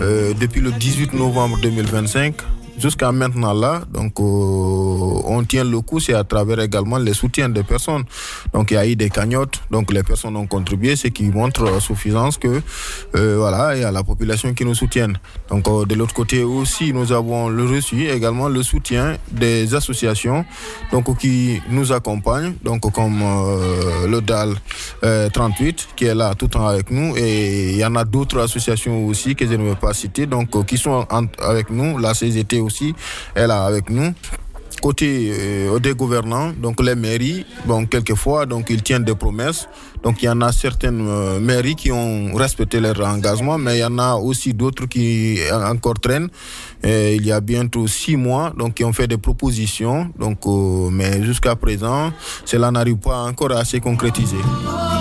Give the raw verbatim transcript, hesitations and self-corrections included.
euh, depuis le dix-huit novembre deux mille vingt-cinq. Jusqu'à maintenant là, donc euh, on tient le coup, c'est à travers également les soutiens des personnes. Donc il y a eu des cagnottes, donc les personnes ont contribué, ce qui montre à suffisance que euh, voilà, il y a la population qui nous soutienne. Donc euh, de l'autre côté aussi, nous avons le reçu également le soutien des associations, donc qui nous accompagnent, donc comme euh, le D A L euh, trente-huit qui est là tout le temps avec nous, et il y en a d'autres associations aussi que je ne vais pas citer, donc euh, qui sont en, avec nous, la C G T aussi est là avec nous. Côté euh, des gouvernants, donc les mairies, bon, quelquefois, donc ils tiennent des promesses. Donc il y en a certaines euh, mairies qui ont respecté leur engagement, mais il y en a aussi d'autres qui encore traînent. Et il y a bientôt six mois, donc qui ont fait des propositions, donc, euh, mais jusqu'à présent, cela n'arrive pas encore à se concrétiser.